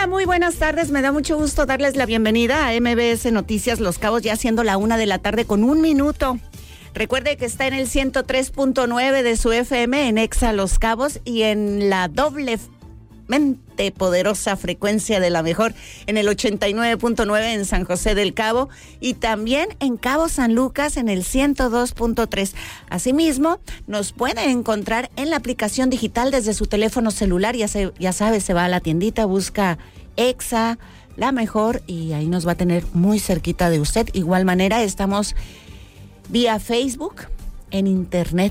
Hola, muy buenas tardes. Me da mucho gusto darles la bienvenida a MBS Noticias Los Cabos, ya siendo la 1:00 p.m. con 1 minuto. Recuerde que está en el 103.9 de su FM en Exa Los Cabos y en la doblemente poderosa frecuencia de la mejor en el 89.9 en San José del Cabo y también en Cabo San Lucas en el 102.3. Asimismo, nos puede encontrar en la aplicación digital desde su teléfono celular. Ya sabe, se va a la tiendita, busca Exa, la mejor, y ahí nos va a tener muy cerquita de usted. Igual manera, estamos vía Facebook, en internet,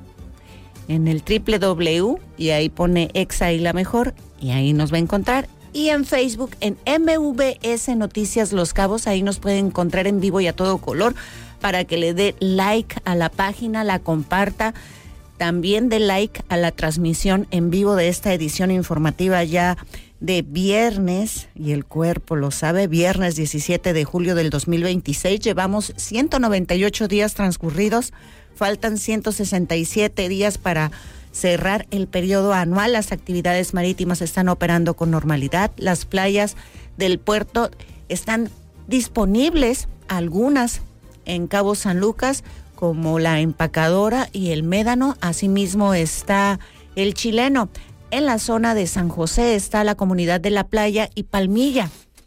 en el www, y ahí pone Exa y la mejor, y ahí nos va a encontrar. Y en Facebook, en MVS Noticias Los Cabos, ahí nos puede encontrar en vivo y a todo color, para que le dé like a la página, la comparta, también dé like a la transmisión en vivo de esta edición informativa ya de viernes, y el cuerpo lo sabe, viernes 17 de julio del 2026. Llevamos 198 días transcurridos, faltan 167 días para cerrar el periodo anual. Las actividades marítimas están operando con normalidad. Las playas del puerto están disponibles, algunas en Cabo San Lucas, como la Empacadora y el Médano. Asimismo está el Chileno. En la zona de San José está la Comunidad de la Playa y Palmilla.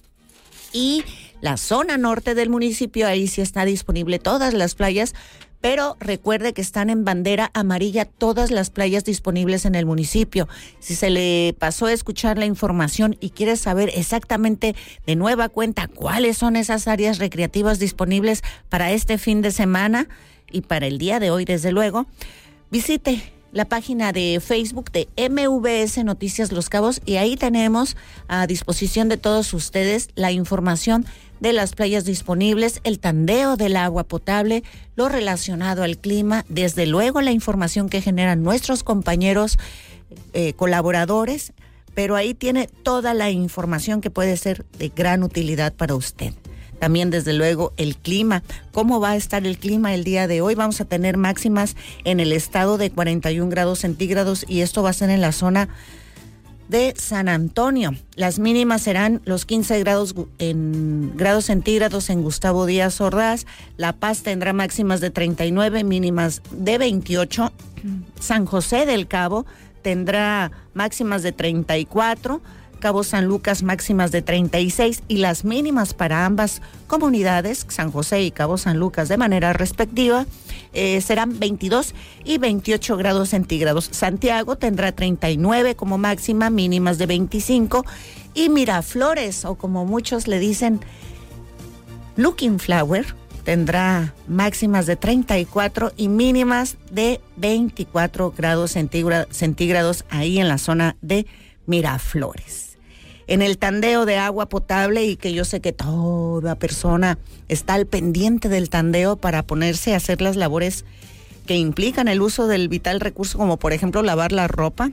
Y la zona norte del municipio, ahí sí está disponible todas las playas, pero recuerde que están en bandera amarilla todas las playas disponibles en el municipio. Si se le pasó a escuchar la información y quiere saber exactamente de nueva cuenta cuáles son esas áreas recreativas disponibles para este fin de semana y para el día de hoy, desde luego, visite la página de Facebook de MVS Noticias Los Cabos, y ahí tenemos a disposición de todos ustedes la información de las playas disponibles, el tandeo del agua potable, lo relacionado al clima, desde luego la información que generan nuestros compañeros colaboradores, pero ahí tiene toda la información que puede ser de gran utilidad para usted. También, desde luego, el clima. ¿Cómo va a estar el clima el día de hoy? Vamos a tener máximas en el estado de 41 grados centígrados, y esto va a ser en la zona de San Antonio. Las mínimas serán los 15 grados centígrados en Gustavo Díaz Ordaz. La Paz tendrá máximas de 39, mínimas de 28. San José del Cabo tendrá máximas de 34. Cabo San Lucas máximas de 36, y las mínimas para ambas comunidades, San José y Cabo San Lucas de manera respectiva, serán 22 y 28 grados centígrados. Santiago tendrá 39 como máxima, mínimas de 25, y Miraflores, o como muchos le dicen, Looking Flower, tendrá máximas de 34 y mínimas de 24 grados centígrados ahí en la zona de Miraflores. En el tandeo de agua potable, y que yo sé que toda persona está al pendiente del tandeo para ponerse a hacer las labores que implican el uso del vital recurso, como por ejemplo lavar la ropa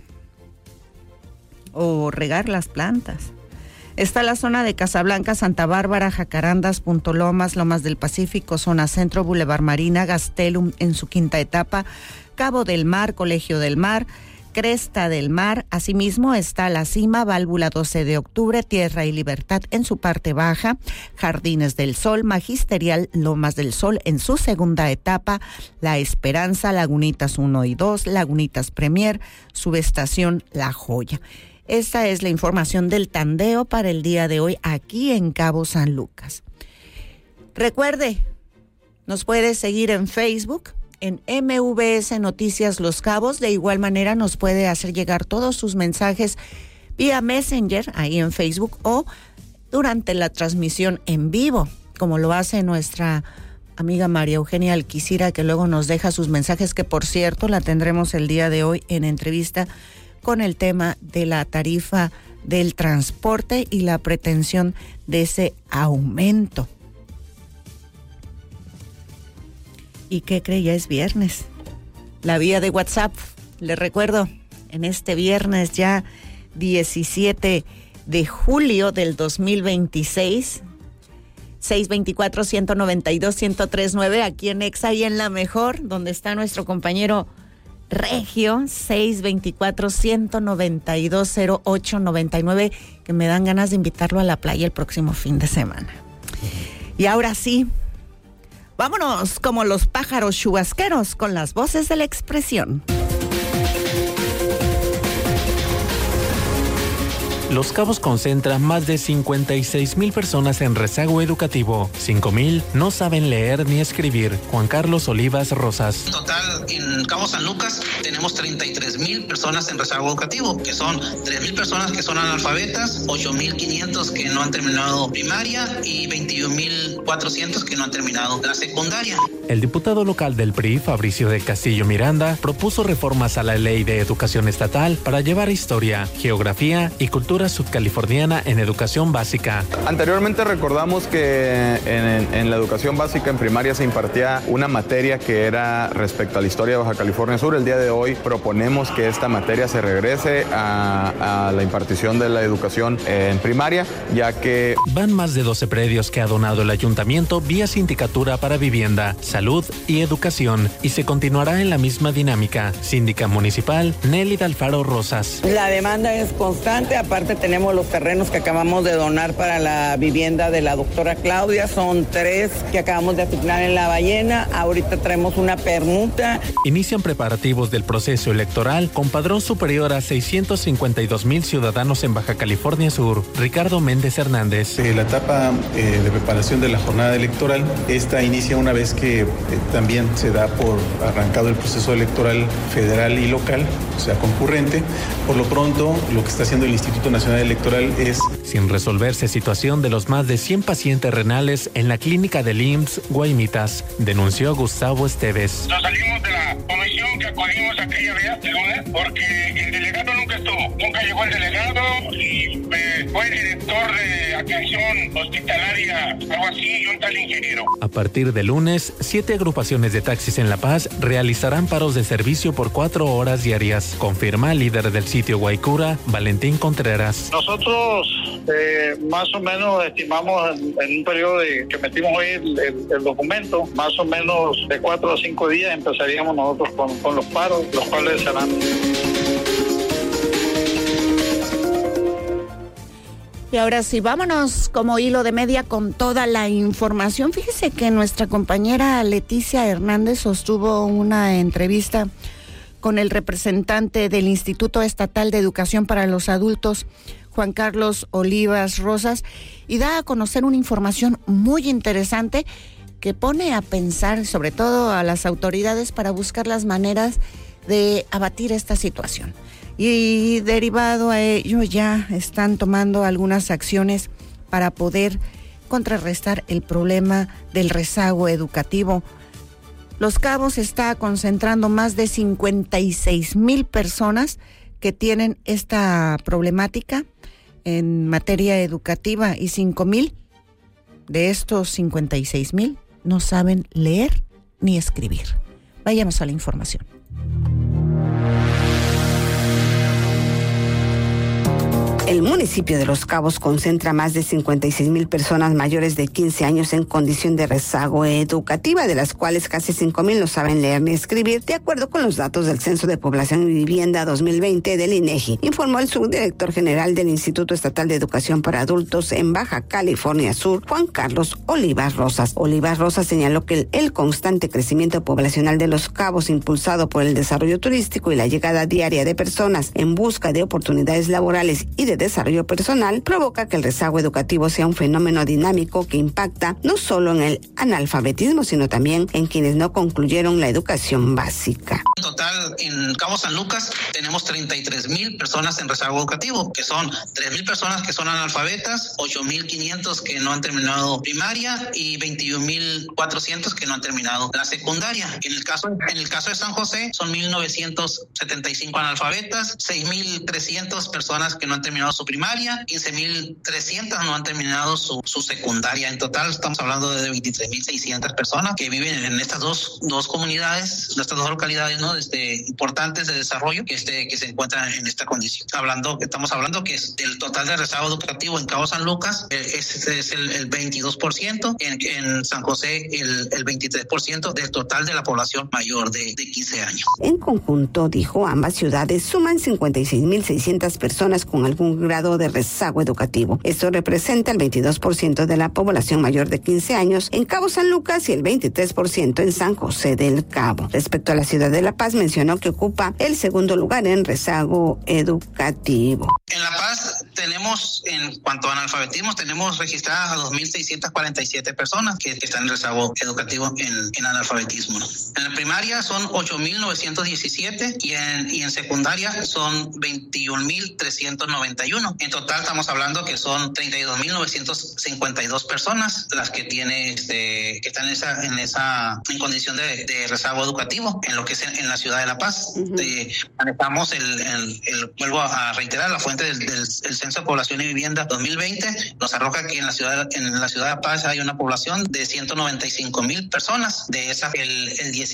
o regar las plantas. Está la zona de Casablanca, Santa Bárbara, Jacarandas, Punto Lomas, Lomas del Pacífico, Zona Centro, Boulevard Marina, Gastelum en su quinta etapa, Cabo del Mar, Colegio del Mar, Cresta del Mar. Asimismo está La Cima, Válvula 12 de Octubre, Tierra y Libertad en su parte baja, Jardines del Sol, Magisterial, Lomas del Sol en su segunda etapa, La Esperanza, Lagunitas 1 y 2, Lagunitas Premier, Subestación La Joya. Esta es la información del tandeo para el día de hoy aquí en Cabo San Lucas. Recuerde, nos puede seguir en Facebook, en MVS Noticias Los Cabos. De igual manera nos puede hacer llegar todos sus mensajes vía Messenger, ahí en Facebook, o durante la transmisión en vivo, como lo hace nuestra amiga María Eugenia Alquicira, que luego nos deja sus mensajes, que por cierto la tendremos el día de hoy en entrevista con el tema de la tarifa del transporte y la pretensión de ese aumento. ¿Y qué cree? Ya es viernes. La vía de WhatsApp, les recuerdo, en este viernes ya 17 de julio del 2026, 624-192-1039, aquí en Exa y en La Mejor, donde está nuestro compañero regio, 624-192-0899, que me dan ganas de invitarlo a la playa el próximo fin de semana. Y ahora sí, vámonos como los pájaros chubasqueros con las voces de la expresión. Los Cabos concentra más de 56,000 personas en rezago educativo. 5,000 no saben leer ni escribir. Juan Carlos Olivas Rosas. En total, en Cabo San Lucas tenemos 33,000 personas en rezago educativo, que son 3,000 personas que son analfabetas, 8,500 que no han terminado primaria y 21,400 que no han terminado la secundaria. El diputado local del PRI, Fabricio del Castillo Miranda, propuso reformas a la Ley de Educación Estatal para llevar historia, geografía y cultura subcaliforniana en educación básica. Anteriormente recordamos que en la educación básica en primaria se impartía una materia que era respecto a la historia de Baja California Sur. El día de hoy proponemos que esta materia se regrese a la impartición de la educación en primaria, ya que van más de 12 predios que ha donado el ayuntamiento vía sindicatura para vivienda, salud y educación, y se continuará en la misma dinámica. Síndica municipal Nelly Dalfaro Rosas. La demanda es constante, aparte tenemos los terrenos que acabamos de donar para la vivienda de la doctora Claudia, son 3 que acabamos de asignar en La Ballena, ahorita traemos una permuta. Inician preparativos del proceso electoral con padrón superior a 652,000 ciudadanos en Baja California Sur. Ricardo Méndez Hernández. La etapa de preparación de la jornada electoral, esta inicia una vez que también se da por arrancado el proceso electoral federal y local, o sea, concurrente. Por lo pronto, lo que está haciendo el Instituto Nacional Electoral es... Sin resolverse situación de los más de 100 pacientes renales en la clínica del IMSS Guaymitas, denunció Gustavo Esteves. Nos salimos de la comisión que acudimos aquella vez de lunes porque el delegado nunca estuvo, nunca llegó el delegado y fue el director de atención hospitalaria, algo así, y un tal ingeniero. A partir de lunes, 7 agrupaciones de taxis en La Paz realizarán paros de servicio por 4 horas diarias, confirma el líder del sitio Guaycura, Valentín Contreras. Nosotros más o menos estimamos en un periodo que metimos hoy el documento, más o menos de 4 a 5 días empezaríamos nosotros con los paros, los cuales serán... Y ahora sí, vámonos como hilo de media con toda la información. Fíjese que nuestra compañera Leticia Hernández sostuvo una entrevista con el representante del Instituto Estatal de Educación para los Adultos, Juan Carlos Olivas Rosas, y da a conocer una información muy interesante que pone a pensar, sobre todo a las autoridades, para buscar las maneras de abatir esta situación. Y derivado a ello ya están tomando algunas acciones para poder contrarrestar el problema del rezago educativo. Los Cabos está concentrando más de 56,000 personas que tienen esta problemática en materia educativa y 5,000 de estos 56,000 no saben leer ni escribir. Vayamos a la información. El municipio de Los Cabos concentra más de 56,000 personas mayores de 15 años en condición de rezago educativa, de las cuales casi 5,000 no saben leer ni escribir, de acuerdo con los datos del Censo de Población y Vivienda 2020 del INEGI, informó el subdirector general del Instituto Estatal de Educación para Adultos en Baja California Sur, Juan Carlos Olivas Rosas. Olivas Rosas señaló que el constante crecimiento poblacional de Los Cabos, impulsado por el desarrollo turístico y la llegada diaria de personas en busca de oportunidades laborales y de desarrollo personal, provoca que el rezago educativo sea un fenómeno dinámico que impacta no solo en el analfabetismo, sino también en quienes no concluyeron la educación básica. En total, en Cabo San Lucas tenemos 33,000 personas en rezago educativo, que son 3,000 personas que son analfabetas, 8,500 que no han terminado primaria y 21,400 que no han terminado la secundaria. En el caso de San José son 1,975 analfabetas, 6,300 personas que no han terminado terminado su primaria, 15.300 no han terminado su secundaria. En total estamos hablando de 23.600 personas que viven en estas dos comunidades, en estas dos localidades, ¿no? Importantes de desarrollo que se encuentran en esta condición. Estamos hablando que el total de rezago educativo en Cabo San Lucas es el 22%, en San José el 23% del total de la población mayor de 15 años. En conjunto, dijo, ambas ciudades suman 56.600 personas con algún grado de rezago educativo. Esto representa el 22% de la población mayor de 15 años en Cabo San Lucas y el 23% en San José del Cabo. Respecto a la ciudad de La Paz, mencionó que ocupa el segundo lugar en rezago educativo. En La Paz tenemos, en cuanto a analfabetismo, tenemos registradas a 2.647 personas que están en rezago educativo en analfabetismo. En la primaria son 8.917 y en secundaria son 21.391. En total estamos hablando que son 32.952 personas las que que están en condición de rezago educativo en lo que es en la ciudad de La Paz. Manejamos vuelvo a reiterar, la fuente del Censo de Población y Vivienda 2020 nos arroja que en la ciudad de La Paz hay una población de 195,000 personas. De esas, el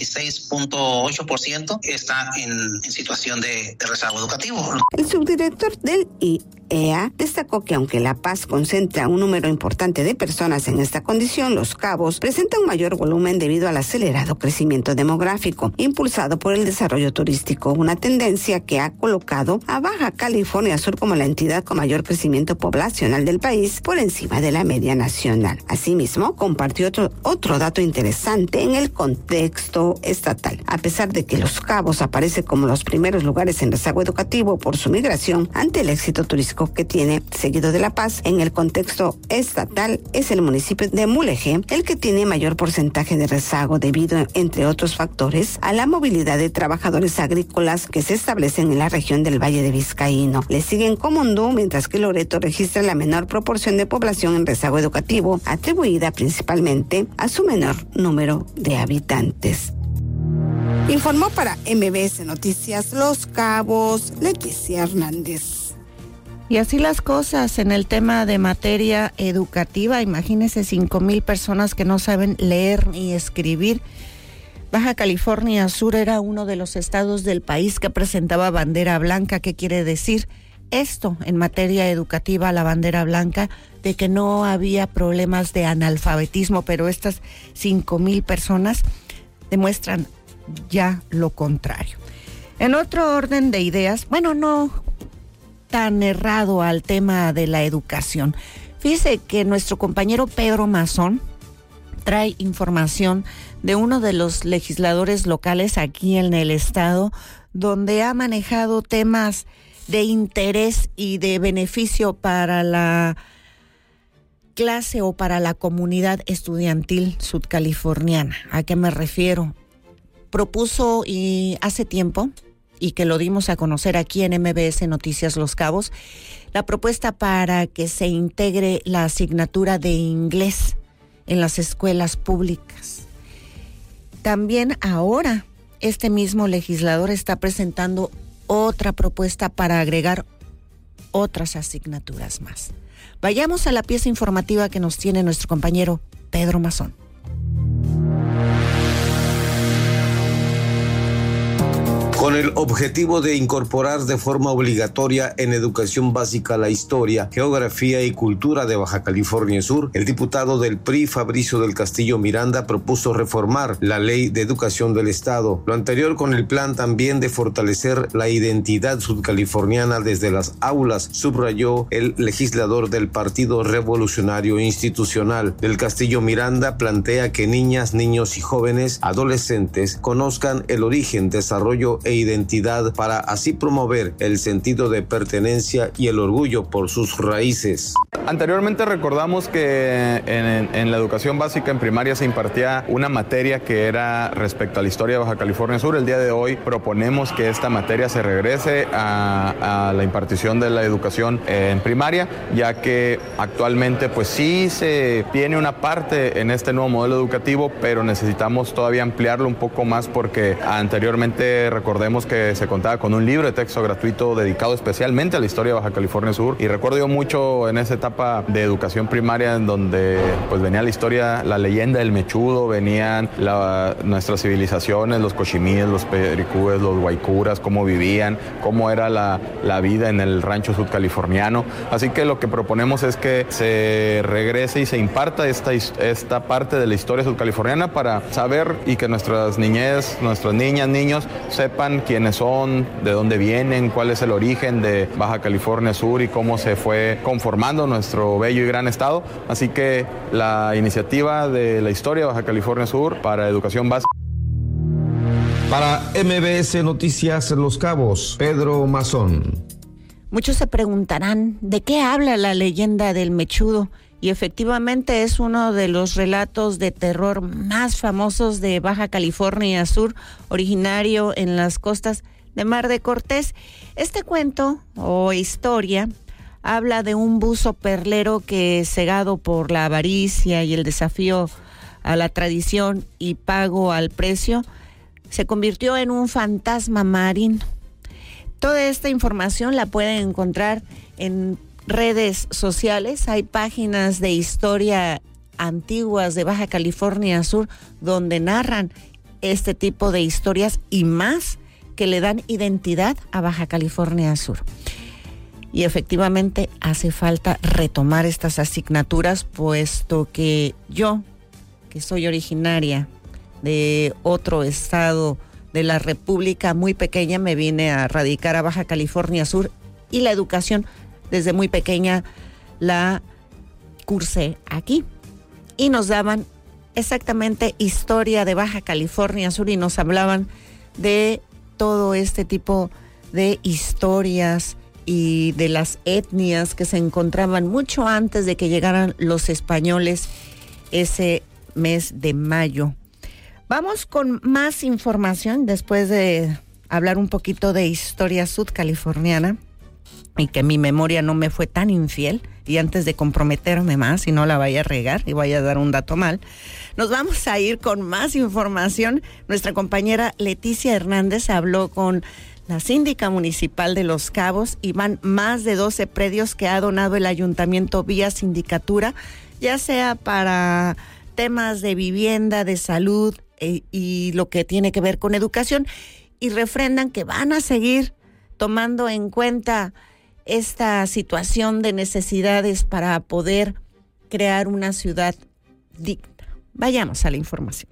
16.8% está en situación de rezago educativo. El subdirector del IEA destacó que aunque La Paz concentra un número importante de personas en esta condición, Los Cabos presenta un mayor volumen debido al acelerado crecimiento demográfico impulsado por el desarrollo turístico, una tendencia que ha colocado a Baja California Sur como la entidad con mayor crecimiento poblacional del país por encima de la media nacional. Asimismo, compartió otro dato interesante en el contexto estatal. A pesar de que Los Cabos aparece como los primeros lugares en rezago educativo por su migración ante el éxito turístico que tiene, seguido de La Paz, en el contexto estatal es el municipio de Mulegé el que tiene mayor porcentaje de rezago debido, entre otros factores, a la movilidad de trabajadores agrícolas que se establecen en la región del Valle de Vizcaíno. Le siguen Comondú, mientras que Loreto registra la menor proporción de población en rezago educativo, atribuida principalmente a su menor número de habitantes. Informó para MBS Noticias Los Cabos, Leticia Hernández. Y así las cosas en el tema de materia educativa. Imagínense 5,000 personas que no saben leer ni escribir. Baja California Sur era uno de los estados del país que presentaba bandera blanca. ¿Qué quiere decir esto en materia educativa, la bandera blanca? De que no había problemas de analfabetismo, pero estas 5,000 personas demuestran ya lo contrario. En otro orden de ideas, bueno, no tan errado al tema de la educación. Fíjese que nuestro compañero Pedro Mazón trae información de uno de los legisladores locales aquí en el estado, donde ha manejado temas de interés y de beneficio para la clase o para la comunidad estudiantil sudcaliforniana. ¿A qué me refiero? Propuso hace tiempo, y que lo dimos a conocer aquí en MBS Noticias Los Cabos, la propuesta para que se integre la asignatura de inglés en las escuelas públicas. También ahora este mismo legislador está presentando otra propuesta para agregar otras asignaturas más. Vayamos a la pieza informativa que nos tiene nuestro compañero Pedro Mazón. Con el objetivo de incorporar de forma obligatoria en educación básica la historia, geografía y cultura de Baja California Sur, el diputado del PRI, Fabricio del Castillo Miranda, propuso reformar la Ley de Educación del Estado. Lo anterior con el plan también de fortalecer la identidad sudcaliforniana desde las aulas, subrayó el legislador del Partido Revolucionario Institucional. Del Castillo Miranda plantea que niñas, niños y jóvenes adolescentes conozcan el origen, desarrollo e identidad para así promover el sentido de pertenencia y el orgullo por sus raíces. Anteriormente recordamos que en la educación básica en primaria se impartía una materia que era respecto a la historia de Baja California Sur. El día de hoy proponemos que esta materia se regrese a la impartición de la educación en primaria, ya que actualmente pues sí se tiene una parte en este nuevo modelo educativo, pero necesitamos todavía ampliarlo un poco más porque anteriormente recordamos Recordemos que se contaba con un libro de texto gratuito dedicado especialmente a la historia de Baja California Sur, y recuerdo yo mucho en esa etapa de educación primaria en donde pues venía la historia, la leyenda del mechudo, venían nuestras civilizaciones, los cochimíes, los pericúes, los guaycuras, cómo vivían, cómo era la vida en el rancho sudcaliforniano. Así que lo que proponemos es que se regrese y se imparta esta parte de la historia sudcaliforniana para saber y que nuestras niñez, nuestras niñas, niños sepan quiénes son, de dónde vienen, cuál es el origen de Baja California Sur y cómo se fue conformando nuestro bello y gran estado. Así que la iniciativa de la historia de Baja California Sur para educación básica. Para MBS Noticias Los Cabos, Pedro Mazón. Muchos se preguntarán, ¿de qué habla la leyenda del mechudo? Y efectivamente es uno de los relatos de terror más famosos de Baja California Sur, originario en las costas de Mar de Cortés. Este cuento o historia habla de un buzo perlero que, cegado por la avaricia y el desafío a la tradición y pago al precio, se convirtió en un fantasma marino. Toda esta información la pueden encontrar en redes sociales. Hay páginas de historia antiguas de Baja California Sur donde narran este tipo de historias y más que le dan identidad a Baja California Sur. Y efectivamente hace falta retomar estas asignaturas, puesto que yo, que soy originaria de otro estado de la República muy pequeña, me vine a radicar a Baja California Sur y la educación desde muy pequeña la cursé aquí. Y nos daban exactamente historia de Baja California Sur y nos hablaban de todo este tipo de historias y de las etnias que se encontraban mucho antes de que llegaran los españoles ese mes de mayo. Vamos con más información después de hablar un poquito de historia sudcaliforniana y que mi memoria no me fue tan infiel, y antes de comprometerme más y no la vaya a regar y vaya a dar un dato mal, nos vamos a ir con más información. Nuestra compañera Leticia Hernández habló con la síndica municipal de Los Cabos y van más de 12 predios que ha donado el ayuntamiento vía sindicatura, ya sea para temas de vivienda, de salud y lo que tiene que ver con educación, y refrendan que van a seguir tomando en cuenta esta situación de necesidades para poder crear una ciudad digna. Vayamos a la información.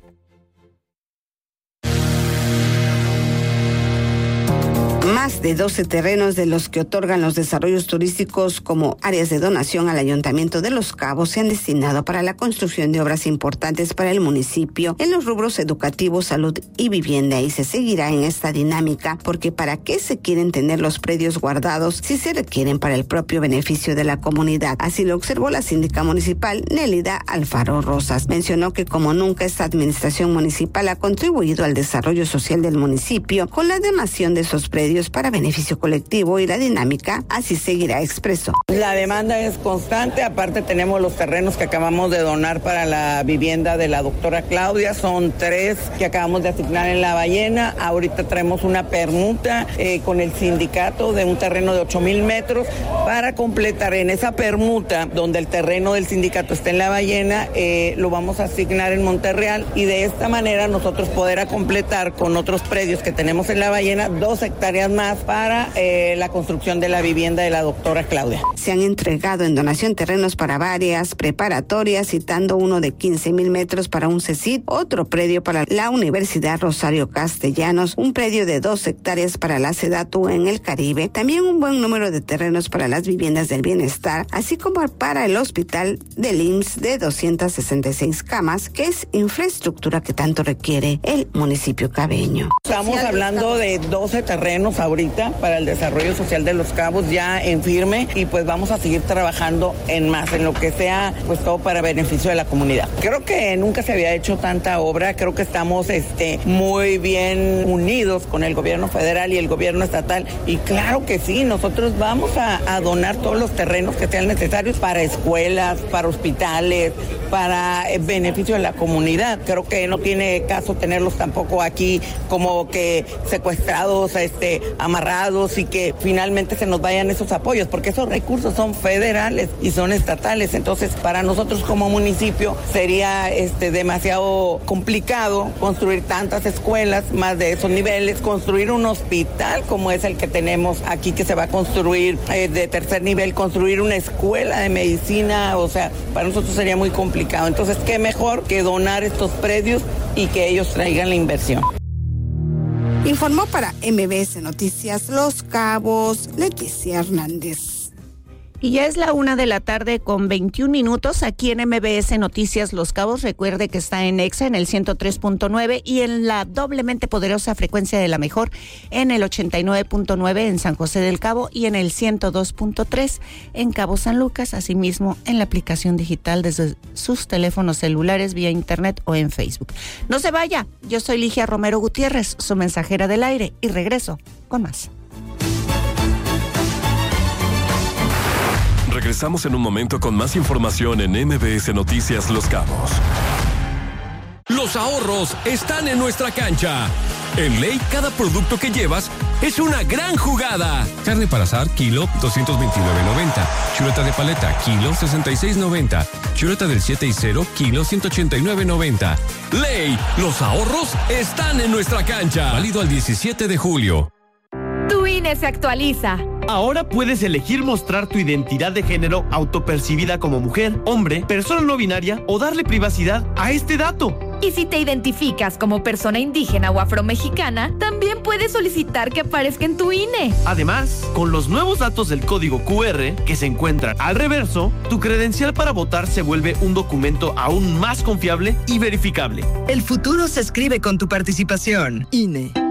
Más de 12 terrenos de los que otorgan los desarrollos turísticos como áreas de donación al Ayuntamiento de Los Cabos se han destinado para la construcción de obras importantes para el municipio en los rubros educativo, salud y vivienda, y se seguirá en esta dinámica porque ¿para qué se quieren tener los predios guardados si se requieren para el propio beneficio de la comunidad? Así lo observó la síndica municipal Nélida Alfaro Rosas. Mencionó que como nunca esta administración municipal ha contribuido al desarrollo social del municipio con la donación de esos predios para beneficio colectivo, y la dinámica así seguirá, expresó. La demanda es constante, aparte tenemos los terrenos que acabamos de donar para la vivienda de la doctora Claudia, son 3 que acabamos de asignar en La Ballena. Ahorita traemos una permuta con el sindicato de un terreno de 8,000 metros para completar en esa permuta donde el terreno del sindicato está en La Ballena, lo vamos a asignar en Monterreal, y de esta manera nosotros poder completar con otros predios que tenemos en La Ballena 2 hectáreas más para la construcción de la vivienda de la doctora Claudia. Se han entregado en donación terrenos para varias preparatorias, citando uno de 15,000 metros para un CECIT, otro predio para la Universidad Rosario Castellanos, un predio de 2 hectáreas para la SEDATU en el Caribe, también un buen número de terrenos para las viviendas del bienestar, así como para el hospital del IMSS de 266 camas, que es infraestructura que tanto requiere el municipio cabeño. Estamos hablando de 12 terrenos encontrarnos ahorita para el desarrollo social de Los Cabos ya en firme, y pues vamos a seguir trabajando en más, en lo que sea, pues todo para beneficio de la comunidad. Creo que nunca se había hecho tanta obra, creo que estamos muy bien unidos con el gobierno federal y el gobierno estatal, y claro que sí, nosotros vamos a donar todos los terrenos que sean necesarios para escuelas, para hospitales, para beneficio de la comunidad. Creo que no tiene caso tenerlos tampoco aquí como que secuestrados, amarrados, y que finalmente se nos vayan esos apoyos, porque esos recursos son federales y son estatales. Entonces, para nosotros como municipio sería demasiado complicado construir tantas escuelas, más de esos niveles, construir un hospital como es el que tenemos aquí, que se va a construir de tercer nivel, construir una escuela de medicina, o sea, para nosotros sería muy complicado. Entonces, qué mejor que donar estos predios y que ellos traigan la inversión. Informó para MBS Noticias Los Cabos, Leticia Hernández. Y ya es la 1:21 p.m. aquí en MBS Noticias Los Cabos. Recuerde que está en EXA en el 103.9 y en la doblemente poderosa frecuencia de la mejor en el 89.9 en San José del Cabo y en el 102.3 en Cabo San Lucas. Asimismo, en la aplicación digital desde sus teléfonos celulares, vía internet o en Facebook. No se vaya, yo soy Ligia Romero Gutiérrez, su mensajera del aire, y regreso con más. Regresamos en un momento con más información en MBS Noticias Los Cabos. Los ahorros están en nuestra cancha. En Ley, cada producto que llevas es una gran jugada. Carne para asar, kilo, 229.90. Chuleta de paleta, kilo, 66.90. Chuleta del 7 y 0, kilo, 189.90. Ley, los ahorros están en nuestra cancha. Válido al 17 de julio. Tu INE se actualiza. Ahora puedes elegir mostrar tu identidad de género autopercibida como mujer, hombre, persona no binaria o darle privacidad a este dato. Y si te identificas como persona indígena o afromexicana, también puedes solicitar que aparezca en tu INE. Además, con los nuevos datos del código QR que se encuentran al reverso, tu credencial para votar se vuelve un documento aún más confiable y verificable. El futuro se escribe con tu participación. INE.